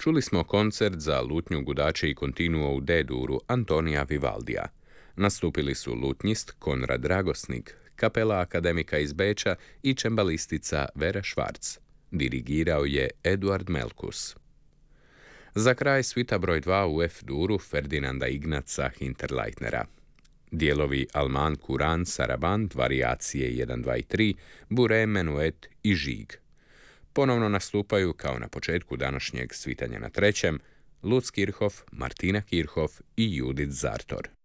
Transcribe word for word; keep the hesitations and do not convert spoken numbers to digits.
čuli smo koncert za lutnju gudače i kontinuo u D-duru Antonija Vivaldija. Nastupili su lutnjist Konrad Ragosnik, kapela akademika iz Beča i čembalistica Vera Švarc. Dirigirao je Eduard Melkus. Za kraj svita broj dva u F-duru Ferdinanda Ignaca Hinterleitnera. Dijelovi Alman, Kuran, Saraband, varijacije jedan, dva i tri, Bure, Menuet i Žig. Ponovno nastupaju, kao na početku današnjeg svitanja na trećem, Lutz Kirchhoff, Martina Kirchhoff i Judith Zartor.